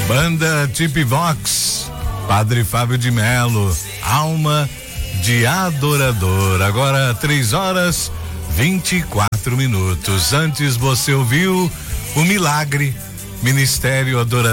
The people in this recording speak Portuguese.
Banda Tip Vox, Padre Fábio de Melo, Alma de Adorador. Agora 3h24. Antes você ouviu o Milagre, Ministério Adorador.